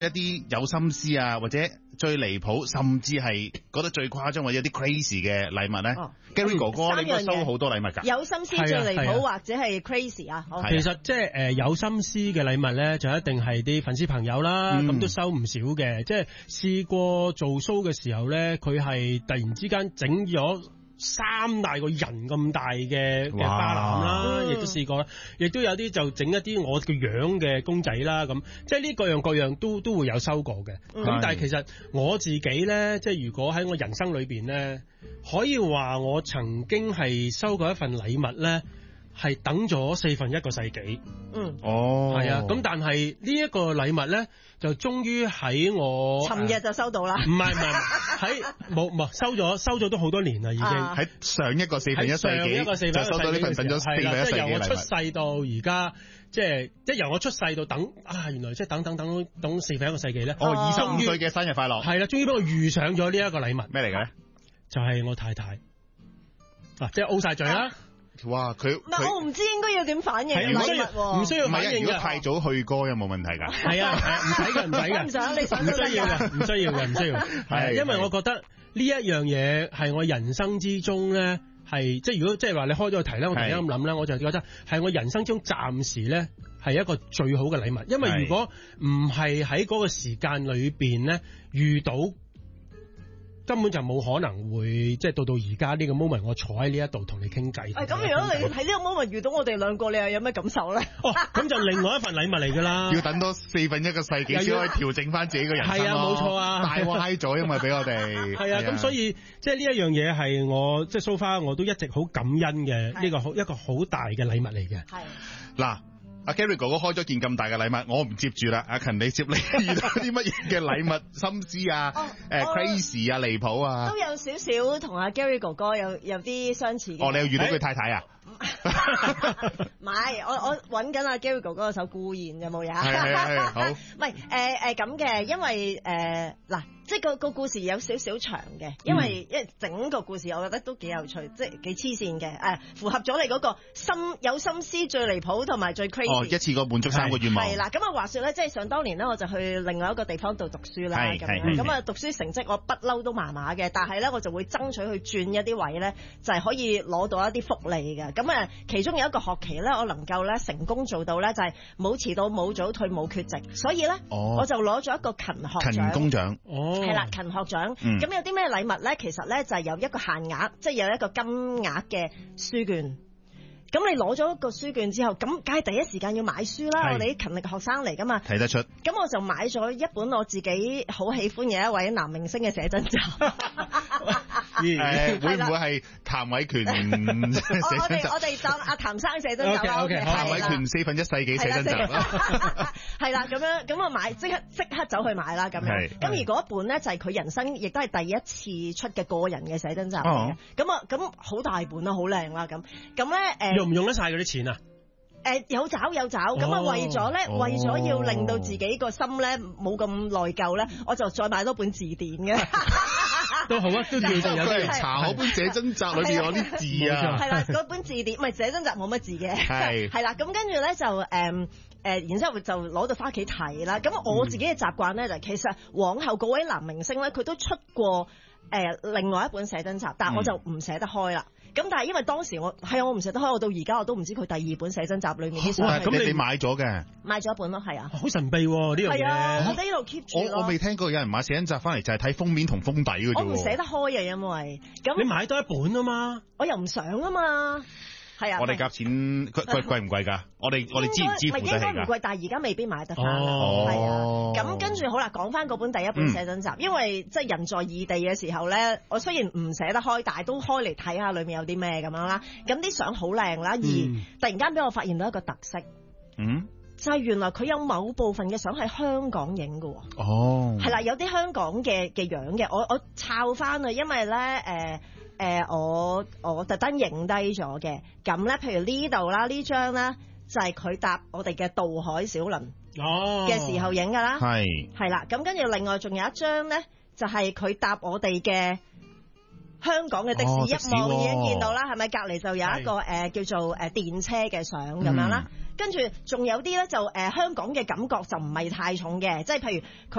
一啲有心思啊，或者最離譜，甚至係覺得最誇張或者有啲 crazy 嘅禮物咧？Gary 哥哥，你應該收好多禮物㗎。 有心思最離譜或者係 crazy 啊？ 其實即係有心思嘅禮物咧，就一定係啲粉絲朋友啦，咁都收唔少嘅。即係試過做 show 嘅時候咧，佢係突然之間整咗3大個人咁大嘅巴籃啦，亦都試過啦，亦都有啲就整一啲我嘅樣嘅公仔啦，咁即係呢各樣都會有收過嘅。咁但係其實我自己咧，即係如果喺我人生裏邊咧，可以話我曾經係收過一份禮物咧，係等咗1/4個世紀。係啊，咁但係呢一個禮物咧，就終於喺我尋日就收到啦。 唔係喺冇收咗都好多年啦，已經喺上一個1/4世紀就收到呢份等咗4/4世紀嘅禮物。 即係由我出世到而家，即係由我出世到等原來即係等1/4個世紀咧。 25歲嘅生日快樂。 係啦，終於俾我遇上咗呢一個禮物。 咩嚟嘅咧？ 就係我太太即係 O 晒嘴啦。 哇！ 我唔知應該要點反應禮物， 唔需要反應嘅。 如果太早去歌有冇問題㗎？ 係啊，唔使嘅。 唔想你想唔需要嘅。係因為我覺得呢一樣嘢係我人生之中咧，係即係如果即係話你開咗個題咧，我突然間咁諗咧，我就覺得係我人生中暫時咧係一個最好嘅禮物。因為如果唔係喺嗰個時間裏邊咧遇到，根本就冇可能會即係到而家呢個 moment， 我坐喺呢一度同你傾偈。 咁如果你喺呢個 moment 遇到我哋兩個，你又有咩感受咧？ 咁就另外一份禮物嚟㗎啦。 要等多1/4個世紀先可以調整翻自己個人生。 係啊，冇錯啊， 大歪咗，因為俾我哋。 係啊，咁所以即係呢一樣嘢係我即係 so far 我都一直好感恩嘅呢個一個好大嘅禮物嚟嘅。 係嗱。阿 Gary 哥哥開咗件咁大嘅禮物，我唔接住啦。阿勤，你接你遇到啲乜嘢嘅禮物心思啊？crazy 啊，離譜啊？ 都有少少同阿 Gary 哥哥有啲相似嘅。 你又遇到佢太太啊？ 唔係，我揾緊阿 Gary 哥哥嘅手固然就冇嘢。 係好。 唔係咁嘅，因為嗱。即係個故事有少少長嘅，因為整個故事我覺得都幾有趣，即係幾黐線嘅，符合咗你嗰個有心思最離譜同埋最 crazy。 一次過滿足3個願望。 係啦，咁話說咧，即係想當年咧，我就去另外一個地方度讀書啦，咁讀書成績我不嬲都麻麻嘅，但係咧我就會爭取去轉一啲位咧，就係可以攞到一啲福利嘅。咁其中有一個學期咧，我能夠咧成功做到咧，就係冇遲到、冇早退、冇缺席，所以咧我就攞咗一個勤學獎。 勤工獎。 係啦，勤學獎。咁有啲咩禮物咧？其實咧就係有一個限額，即係有一個金額嘅書券。咁你攞咗個書券之後，咁梗係第一時間要買書啦。我哋啲勤力嘅學生嚟噶嘛， 睇得出。 咁我就買咗一本我自己好喜歡嘅一位男明星嘅寫真集。 會唔會係譚偉權寫真集？ 我哋當阿譚生寫真集啦。 譚偉權1/4世紀寫真集啦。 係啦，咁我買即刻走去買啦。咁樣。咁而嗰一本咧就係佢人生亦都係第一次出嘅個人嘅寫真集嚟嘅。咁好大本啦，好靚啦。咁咧用唔用得晒嗰啲錢啊？ 有找，咁為咗要令到自己個心咧冇咁內疚咧，我就再買多本字典嘅。 都好啊，都叫做有啲查嗰本寫真集裏邊有啲字啊。 係啦，嗰本字典唔係寫真集冇乜字嘅。係啦，咁跟住咧就然之後就攞到翻屋企睇啦。咁我自己嘅習慣咧就其實往後嗰位男明星咧佢都出過另外一本寫真集，但係我就唔捨得開啦。咁但係因為當時我唔捨得開，我到而家我都唔知佢第二本寫真集裏面啲相。 咁你買咗嘅？買咗一本咯，係啊。 好神秘喎呢樣嘢。係啊，我哋呢度 keep 住。我未聽過有人買寫真集翻嚟就係睇封面同封底嘅啫。 我唔捨得開啊，因為咁。 你買多一本啊嘛。 我又唔想啊嘛。係啊。 我哋夾錢貴唔貴㗎？我哋支唔支付得起㗎？應該唔貴，但係而家未必買得翻。係啊。咁跟住好啦，講翻嗰本第一本寫真集，因為即係人在異地嘅時候咧，我雖然唔捨得開，但係都開嚟睇下裏面有啲咩咁樣啦。咁啲相好靚啦，而突然間俾我發現到一個特色。就係原來佢有某部分嘅相係香港影嘅。係啦，有啲香港嘅樣嘅，我抄翻啊，因為咧我特登影低咗嘅。咁咧，譬如呢度啦，呢張咧就係佢搭我哋嘅渡海小輪嘅時候影噶啦。係啦，咁跟住另外仲有一張咧，就係佢搭我哋嘅香港嘅的士，一望已經見到啦，係咪？隔離就有一個叫做電車嘅相咁樣啦。跟住仲有啲咧就香港嘅感覺就唔係太重嘅，即係譬如